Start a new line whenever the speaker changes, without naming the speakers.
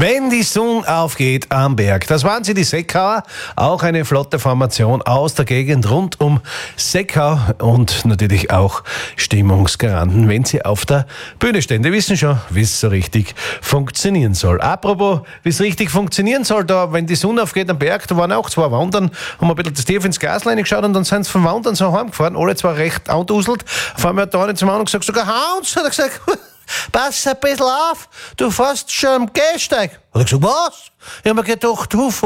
Wenn die Sonne aufgeht am Berg. Das waren sie, die Seckauer. Auch eine flotte Formation aus der Gegend rund um Seckau und natürlich auch Stimmungsgaranten, wenn sie auf der Bühne stehen. Die wissen schon, wie es so richtig funktionieren soll. Apropos, wie es richtig funktionieren soll, da, wenn die Sonne aufgeht am Berg, da waren auch zwei Wandern, haben ein bisschen das tief ins Glas reingeschaut und dann sind sie vom Wandern so heimgefahren, alle zwar recht anduselt. Auf einmal hat der eine zum anderen gesagt, sogar Hans, hat er gesagt, pass ein bisschen auf, du fährst schon am Gehsteig. Hat er gesagt, was? Ich hab mir gedacht, du